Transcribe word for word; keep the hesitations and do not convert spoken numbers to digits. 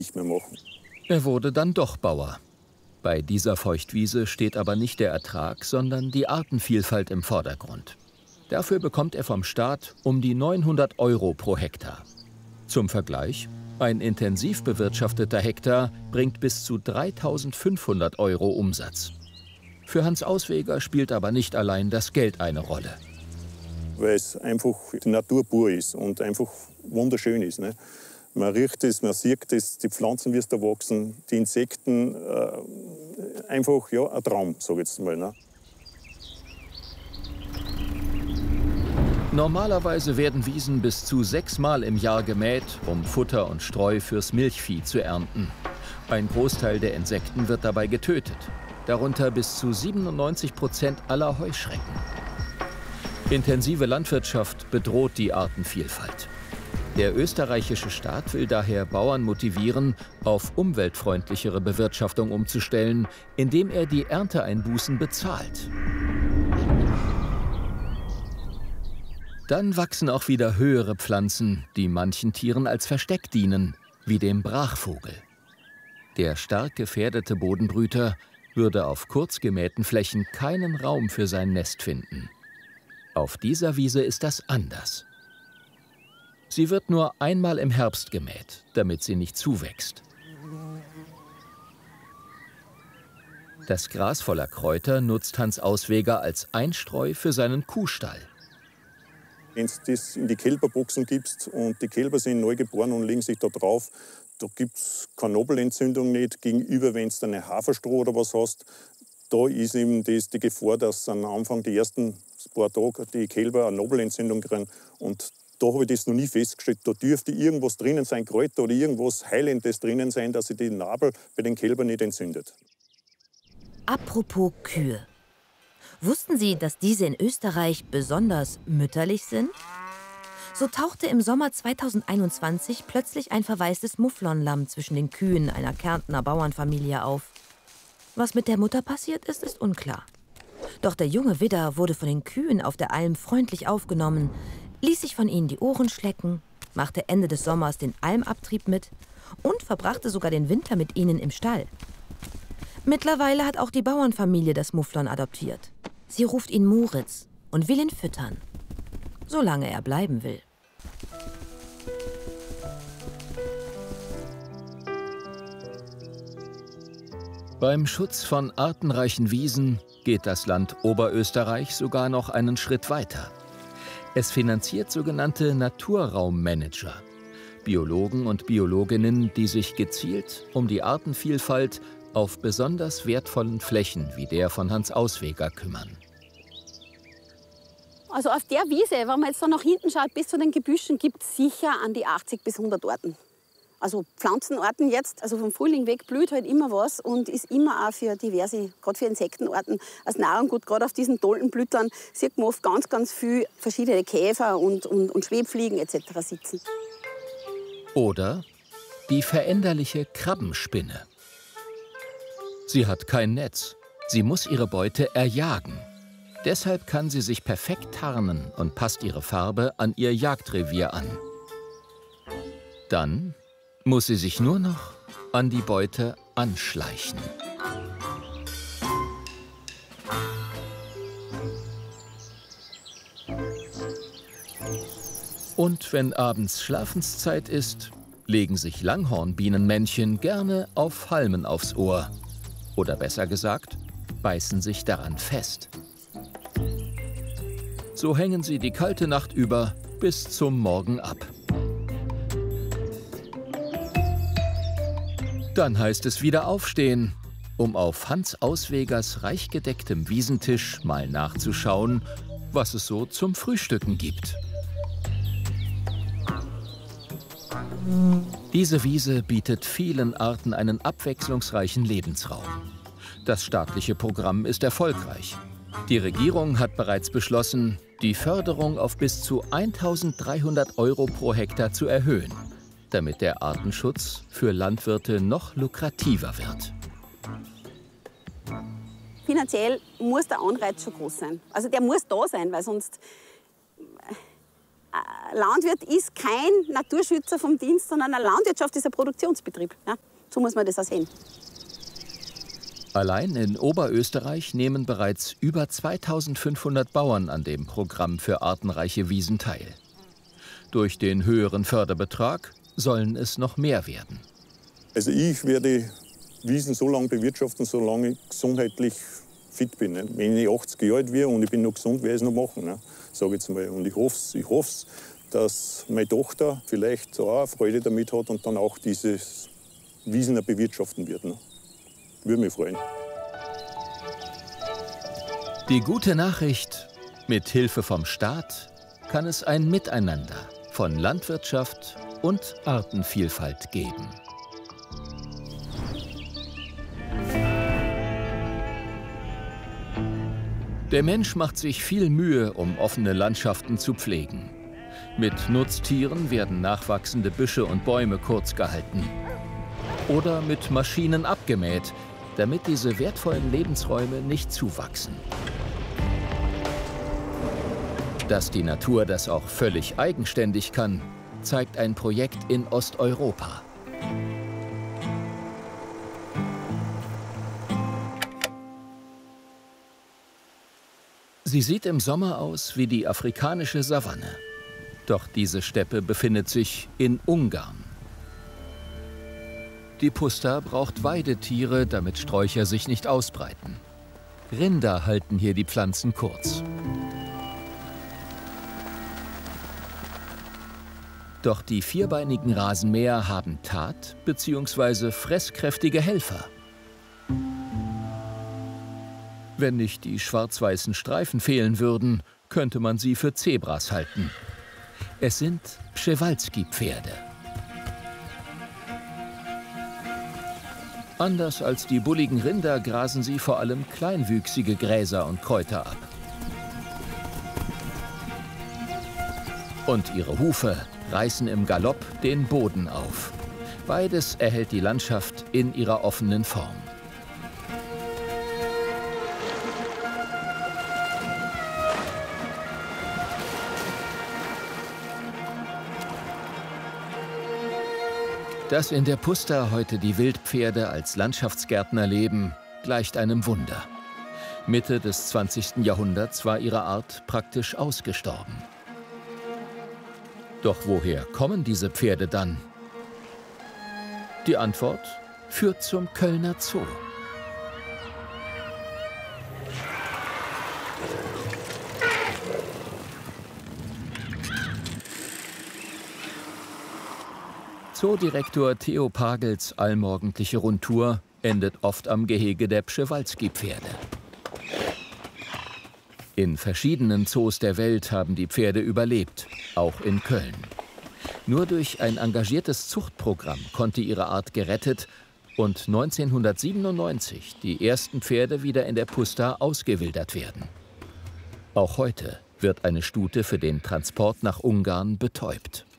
nicht mehr machen. Er wurde dann doch Bauer. Bei dieser Feuchtwiese steht aber nicht der Ertrag, sondern die Artenvielfalt im Vordergrund. Dafür bekommt er vom Staat um die neunhundert Euro pro Hektar. Zum Vergleich, ein intensiv bewirtschafteter Hektar bringt bis zu dreitausendfünfhundert Euro Umsatz. Für Hans Ausweger spielt aber nicht allein das Geld eine Rolle. Weil es einfach die Natur pur ist und einfach wunderschön ist. Ne? Man riecht es, man sieht es, die Pflanzen, wie es da wachsen, die Insekten, äh, einfach ja, ein Traum, sage ich jetzt mal. Ne? Normalerweise werden Wiesen bis zu sechsmal im Jahr gemäht, um Futter und Streu fürs Milchvieh zu ernten. Ein Großteil der Insekten wird dabei getötet, darunter bis zu siebenundneunzig Prozent aller Heuschrecken. Intensive Landwirtschaft bedroht die Artenvielfalt. Der österreichische Staat will daher Bauern motivieren, auf umweltfreundlichere Bewirtschaftung umzustellen, indem er die Ernteeinbußen bezahlt. Dann wachsen auch wieder höhere Pflanzen, die manchen Tieren als Versteck dienen, wie dem Brachvogel. Der stark gefährdete Bodenbrüter würde auf kurz gemähten Flächen keinen Raum für sein Nest finden. Auf dieser Wiese ist das anders. Sie wird nur einmal im Herbst gemäht, damit sie nicht zuwächst. Das Gras voller Kräuter nutzt Hans Ausweger als Einstreu für seinen Kuhstall. Wenn du das in die Kälberboxen gibst und die Kälber sind neu geboren und legen sich da drauf, da gibt es keine Nabelentzündung nicht. Gegenüber, wenn du eine Haferstroh oder was hast, da ist eben das die Gefahr, dass am Anfang die ersten paar Tage die Kälber eine Nabelentzündung kriegen. Und da habe ich das noch nie festgestellt. Da dürfte irgendwas drinnen sein, Kräuter oder irgendwas Heilendes drinnen sein, dass sich die Nabel bei den Kälbern nicht entzündet. Apropos Kühe. Wussten Sie, dass diese in Österreich besonders mütterlich sind? So tauchte im Sommer zweitausendeinundzwanzig plötzlich ein verwaistes Mufflonlamm zwischen den Kühen einer Kärntner Bauernfamilie auf. Was mit der Mutter passiert ist, ist unklar. Doch der junge Widder wurde von den Kühen auf der Alm freundlich aufgenommen, ließ sich von ihnen die Ohren schlecken, machte Ende des Sommers den Almabtrieb mit und verbrachte sogar den Winter mit ihnen im Stall. Mittlerweile hat auch die Bauernfamilie das Mufflon adoptiert. Sie ruft ihn Moritz und will ihn füttern, solange er bleiben will. Beim Schutz von artenreichen Wiesen geht das Land Oberösterreich sogar noch einen Schritt weiter. Es finanziert sogenannte Naturraummanager, Biologen und Biologinnen, die sich gezielt um die Artenvielfalt auf besonders wertvollen Flächen wie der von Hans Ausweger kümmern. Also auf der Wiese, wenn man jetzt so nach hinten schaut, bis zu den Gebüschen, gibt es sicher an die achtzig bis hundert Arten. Also Pflanzenarten jetzt, also vom Frühling weg blüht halt immer was und ist immer auch für diverse, gerade für Insektenarten, als Nahrung gut. Gerade auf diesen Doldenblütern sieht man oft ganz, ganz viel verschiedene Käfer und, und, und Schwebfliegen et cetera sitzen. Oder die veränderliche Krabbenspinne. Sie hat kein Netz. Sie muss ihre Beute erjagen. Deshalb kann sie sich perfekt tarnen und passt ihre Farbe an ihr Jagdrevier an. Dann muss sie sich nur noch an die Beute anschleichen. Und wenn abends Schlafenszeit ist, legen sich Langhornbienenmännchen gerne auf Halmen aufs Ohr. Oder besser gesagt, beißen sich daran fest. So hängen sie die kalte Nacht über bis zum Morgen ab. Dann heißt es wieder aufstehen, um auf Hans Auswegers reich gedecktem Wiesentisch mal nachzuschauen, was es so zum Frühstücken gibt. Diese Wiese bietet vielen Arten einen abwechslungsreichen Lebensraum. Das staatliche Programm ist erfolgreich. Die Regierung hat bereits beschlossen, die Förderung auf bis zu eintausenddreihundert Euro pro Hektar zu erhöhen, damit der Artenschutz für Landwirte noch lukrativer wird. Finanziell muss der Anreiz schon groß sein. Also der muss da sein, weil sonst ein Landwirt ist kein Naturschützer vom Dienst, sondern eine Landwirtschaft ist ein Produktionsbetrieb. Ja? So muss man das auch sehen. Allein in Oberösterreich nehmen bereits über zweitausendfünfhundert Bauern an dem Programm für artenreiche Wiesen teil. Durch den höheren Förderbetrag sollen es noch mehr werden. Also ich werde Wiesen so lange bewirtschaften, solange ich gesundheitlich fit bin. Ne? Wenn ich achtzig Jahre alt werde und ich bin noch gesund, werde ich es noch machen. Ne? Sage ich jetzt mal. Und ich hoffe es, ich hoff's, dass meine Tochter vielleicht auch Freude damit hat und dann auch dieses Wiesen bewirtschaften wird. Ne? Würde mich freuen. Die gute Nachricht: Mit Hilfe vom Staat kann es ein Miteinander von Landwirtschaft und Artenvielfalt geben. Der Mensch macht sich viel Mühe, um offene Landschaften zu pflegen. Mit Nutztieren werden nachwachsende Büsche und Bäume kurz gehalten. Oder mit Maschinen abgemäht, damit diese wertvollen Lebensräume nicht zuwachsen. Dass die Natur das auch völlig eigenständig kann, zeigt ein Projekt in Osteuropa. Sie sieht im Sommer aus wie die afrikanische Savanne. Doch diese Steppe befindet sich in Ungarn. Die Puszta braucht Weidetiere, damit Sträucher sich nicht ausbreiten. Rinder halten hier die Pflanzen kurz. Doch die vierbeinigen Rasenmäher haben tat- bzw. fresskräftige Helfer. Wenn nicht die schwarz-weißen Streifen fehlen würden, könnte man sie für Zebras halten. Es sind Przewalski-Pferde. Anders als die bulligen Rinder grasen sie vor allem kleinwüchsige Gräser und Kräuter ab. Und ihre Hufe reißen im Galopp den Boden auf. Beides erhält die Landschaft in ihrer offenen Form. Dass in der Puszta heute die Wildpferde als Landschaftsgärtner leben, gleicht einem Wunder. Mitte des zwanzigsten Jahrhunderts war ihre Art praktisch ausgestorben. Doch woher kommen diese Pferde dann? Die Antwort führt zum Kölner Zoo. Zoodirektor Theo Pagels allmorgendliche Rundtour endet oft am Gehege der Przewalski-Pferde. In verschiedenen Zoos der Welt haben die Pferde überlebt, auch in Köln. Nur durch ein engagiertes Zuchtprogramm konnte ihre Art gerettet und neunzehnhundertsiebenundneunzig die ersten Pferde wieder in der Puszta ausgewildert werden. Auch heute wird eine Stute für den Transport nach Ungarn betäubt.